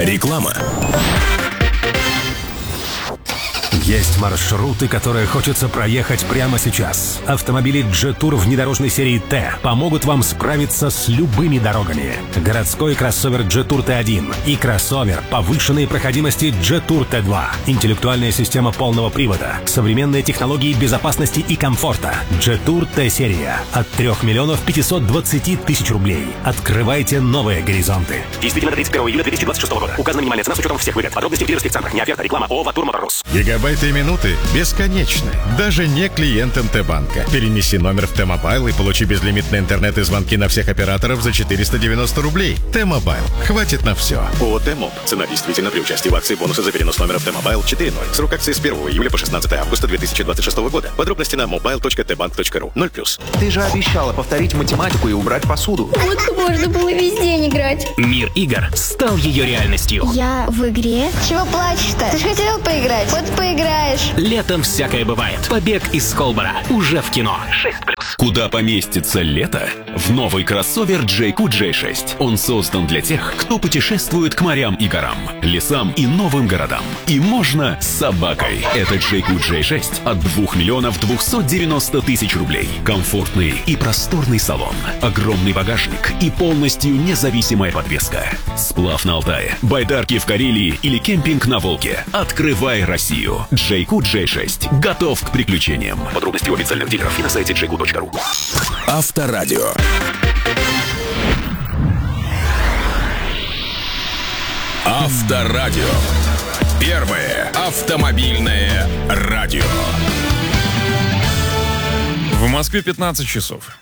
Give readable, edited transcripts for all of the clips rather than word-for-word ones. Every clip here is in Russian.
Реклама. Есть маршруты, которые хочется проехать прямо сейчас. Автомобили Jetour внедорожной серии Т помогут вам справиться с любыми дорогами. Городской кроссовер Jetour T1 и кроссовер повышенной проходимости Jetour T2. Интеллектуальная система полного привода, современные технологии безопасности и комфорта. Jetour T-серия от 3 520 000 рублей. Открывайте новые горизонты. Действительно до 31 июля 2026 года. Указана минимальная цена с учетом всех выгод. Подробности в дилерских центрах. Не оферта. Реклама. ООО «Ватур Моторус». Гигабайты и минуты бесконечны. Даже не клиентам Т-банка. Перенеси номер в Т-мобайл и получи безлимитный интернет и звонки на всех операторов за 490 рублей. Т-мобайл. Хватит на все. ООО «Т-моб». Цена действительно при участии в акции бонусы за перенос номера в Т-мобайл 4.0. Срок акции с 1 июля по 16 августа 2026 года. Подробности на mobile.tbank.ru. 0+. Ты же обещала повторить математику и убрать посуду. Вот бы можно было весь день играть. Мир игр стал ее реальностью. Я в игре? Чего плачешь-то? Ты же хотел поиграть. Вот поиграешь. Летом всякое бывает. Побег из Колбора. Уже в кино. 6+. Куда поместится лето? В новый кроссовер JQ J6. Он создан для тех, кто путешествует к морям и горам, лесам и новым городам. И можно с собакой. Это JQ J6 от 2 290 000 рублей. Комфортный и просторный салон, огромный багажник и полностью независимая подвеска. Сплав на Алтае, байдарки в Карелии или кемпинг на Волге. Открывай Россию. JQ J6 готов к приключениям. Подробности у официальных дилеров и на сайте jq.ru. Авторадио. Авторадио. Первое автомобильное радио. В Москве 15 часов.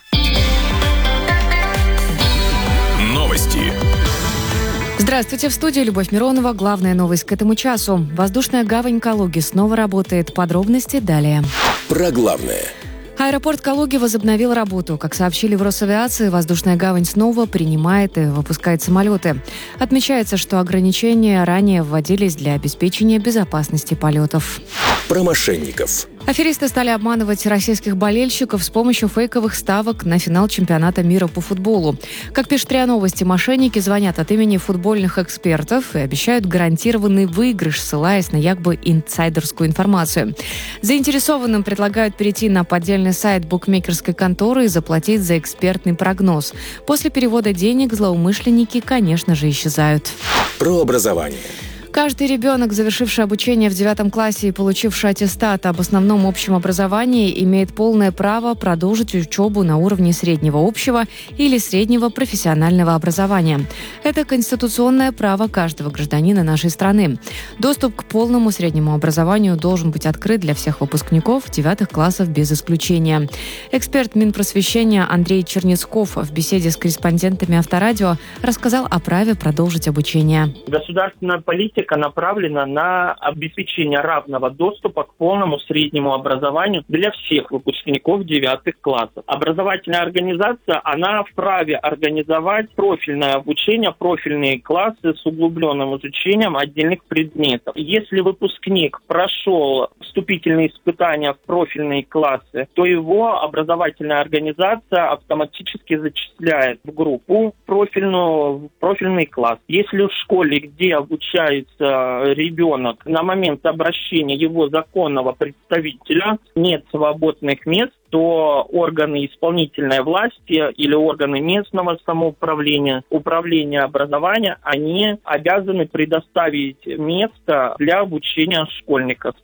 Новости. Здравствуйте, в студии Любовь Миронова. Главная новость к этому часу. Воздушная гавань Калуги снова работает. Подробности далее. Про главное. Аэропорт Калуги возобновил работу. Как сообщили в Росавиации, воздушная гавань снова принимает и выпускает самолеты. Отмечается, что ограничения ранее вводились для обеспечения безопасности полетов. Про мошенников. Аферисты стали обманывать российских болельщиков с помощью фейковых ставок на финал чемпионата мира по футболу. Как пишет РИА Новости, мошенники звонят от имени футбольных экспертов и обещают гарантированный выигрыш, ссылаясь на якобы инсайдерскую информацию. Заинтересованным предлагают перейти на поддельный сайт букмекерской конторы и заплатить за экспертный прогноз. После перевода денег злоумышленники, конечно же, исчезают. Про образование. Каждый ребенок, завершивший обучение в 9 классе и получивший аттестат об основном общем образовании, имеет полное право продолжить учебу на уровне среднего общего или среднего профессионального образования. Это конституционное право каждого гражданина нашей страны. Доступ к полному среднему образованию должен быть открыт для всех выпускников 9 классов без исключения. Эксперт Минпросвещения Андрей Чернецков в беседе с корреспондентами Авторадио рассказал о праве продолжить обучение. Государственная политика направлена на обеспечение равного доступа к полному среднему образованию для всех выпускников 9 классов. Образовательная организация, она вправе организовать профильное обучение, профильные классы с углубленным изучением отдельных предметов. Если выпускник прошел вступительные испытания в профильные классы, то его образовательная организация автоматически зачисляет в группу профильную, в профильный класс. Если в школе, где обучается ребенок, на момент обращения его законного представителя нет свободных мест, то органы исполнительной власти или органы местного самоуправления, управления образования, они обязаны предоставить место для обучения школьников.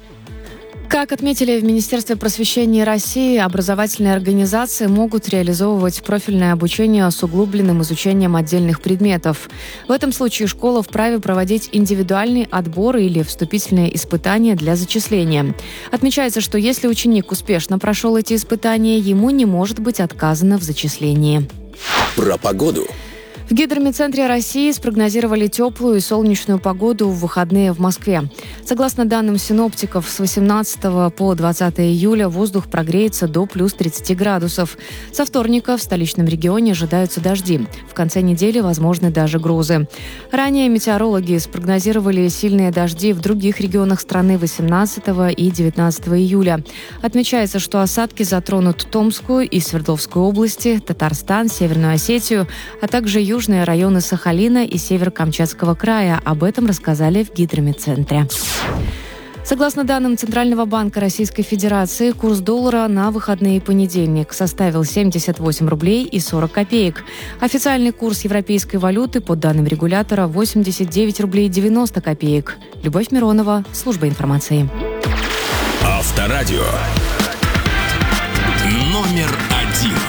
Как отметили в Министерстве просвещения России, образовательные организации могут реализовывать профильное обучение с углубленным изучением отдельных предметов. В этом случае школа вправе проводить индивидуальный отбор или вступительные испытания для зачисления. Отмечается, что если ученик успешно прошел эти испытания, ему не может быть отказано в зачислении. Про погоду. В Гидромедцентре России спрогнозировали теплую и солнечную погоду в выходные в Москве. Согласно данным синоптиков, с 18 по 20 июля воздух прогреется до плюс 30 градусов. Со вторника в столичном регионе ожидаются дожди. В конце недели возможны даже грозы. Ранее метеорологи спрогнозировали сильные дожди в других регионах страны 18 и 19 июля. Отмечается, что осадки затронут Томскую и Свердловскую области, Татарстан, Северную Осетию, а также южные районы Сахалина и Северо-Камчатского края. Об этом рассказали в Гидрометцентре. Согласно данным Центрального банка Российской Федерации, курс доллара на выходные понедельник составил 78 рублей и 40 копеек. Официальный курс европейской валюты, по данным регулятора, 89 рублей 90 копеек. Любовь Миронова, служба информации. Авторадио. Номер 1.